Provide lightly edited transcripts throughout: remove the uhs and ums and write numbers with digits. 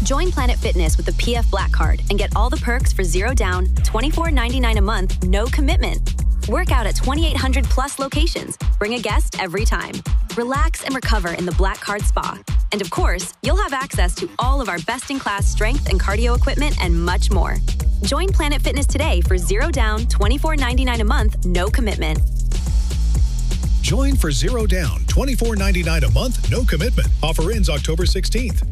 Join Planet Fitness with the PF Black Card and get all the perks for $0 down, $24.99 a month, no commitment. Work out at 2,800 plus locations. Bring a guest every time. Relax and recover in the Black Card Spa. And of course, you'll have access to all of our best-in-class strength and cardio equipment and much more. Join Planet Fitness today for $0 down, $24.99 a month, no commitment. Join for $0 down, $24.99 a month, no commitment. Offer ends October 16th.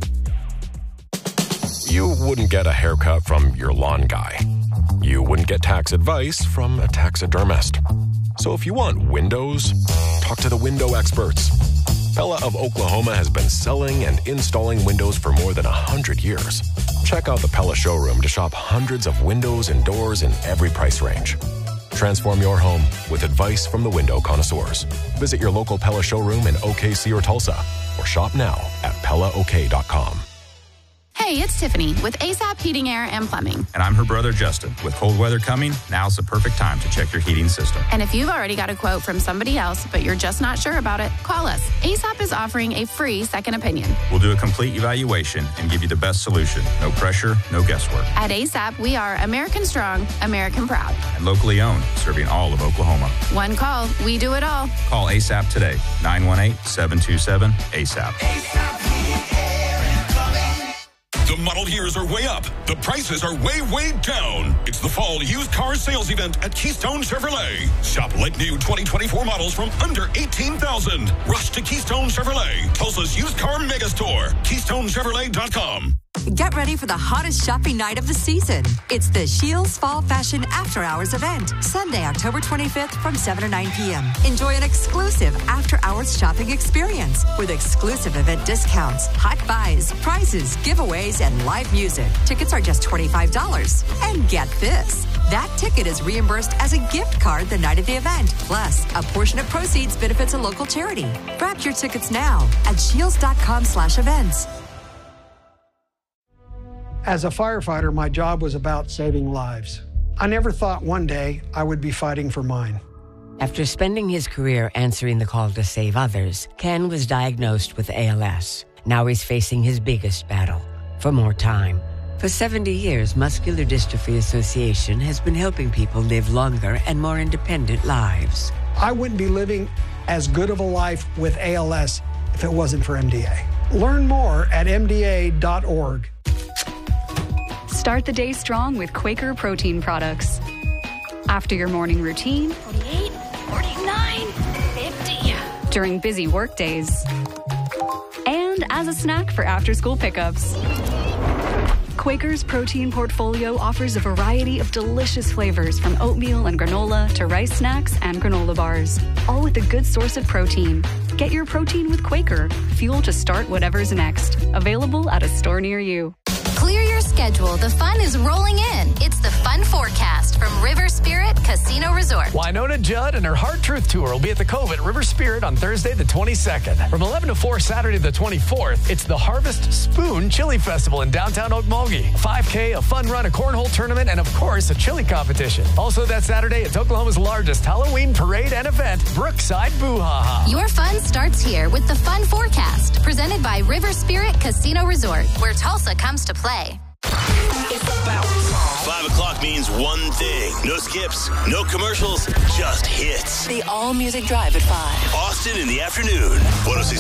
You wouldn't get a haircut from your lawn guy. You wouldn't get tax advice from a taxidermist. So if you want windows, talk to the window experts. Pella of Oklahoma has been selling and installing windows for more than 100 years. Check out the Pella showroom to shop hundreds of windows and doors in every price range. Transform your home with advice from the window connoisseurs. Visit your local Pella showroom in OKC or Tulsa, or shop now at PellaOK.com. Hey, it's Tiffany with ASAP Heating, Air, and Plumbing. And I'm her brother, Justin. With cold weather coming, now's the perfect time to check your heating system. And if you've already got a quote from somebody else, but you're just not sure about it, call us. ASAP is offering a free second opinion. We'll do a complete evaluation and give you the best solution. No pressure, no guesswork. At ASAP, we are American strong, American proud. And locally owned, serving all of Oklahoma. One call, we do it all. Call ASAP today, 918-727-ASAP. ASAP Heating, Air, and Plumbing. The model years are way up. The prices are way, way down. It's the fall used car sales event at Keystone Chevrolet. Shop like new 2024 models from under $18,000. Rush to Keystone Chevrolet, Tulsa's used car mega store. KeystoneChevrolet.com. Get ready for the hottest shopping night of the season. It's the Scheels Fall Fashion After Hours event, Sunday, October 25th from 7 to 9 p.m. Enjoy an exclusive after-hours shopping experience with exclusive event discounts, hot buys, prizes, giveaways, and live music. Tickets are just $25. And get this. That ticket is reimbursed as a gift card the night of the event. Plus, a portion of proceeds benefits a local charity. Grab your tickets now at Scheels.com/events. As a firefighter, my job was about saving lives. I never thought one day I would be fighting for mine. After spending his career answering the call to save others, Ken was diagnosed with ALS. Now he's facing his biggest battle, for more time. For 70 years, Muscular Dystrophy Association has been helping people live longer and more independent lives. I wouldn't be living as good of a life with ALS if it wasn't for MDA. Learn more at MDA.org. Start the day strong with Quaker protein products. After your morning routine, 48, 49, 50. During busy work days, and as a snack for after-school pickups. Quaker's protein portfolio offers a variety of delicious flavors from oatmeal and granola to rice snacks and granola bars, all with a good source of protein. Get your protein with Quaker, fuel to start whatever's next. Available at a store near you. Clear your schedule. The fun is rolling in. It's the Fun Forecast from River Spirit Casino Resort. Wynonna Judd and her Hard Truth Tour will be at the Cove at River Spirit on Thursday the 22nd. From 11 to 4 Saturday the 24th, it's the Harvest Spoon Chili Festival in downtown Okmulgee. 5K, a fun run, a cornhole tournament, and of course, a chili competition. Also that Saturday, it's Oklahoma's largest Halloween parade and event, Brookside Boo-Ha-Ha. Your fun starts here with the Fun Forecast, presented by River Spirit Casino Resort, where Tulsa comes to play. It's about time. 5 o'clock means one thing. No skips, no commercials, just hits. The all-music drive at 5. Austin in the afternoon. 106.7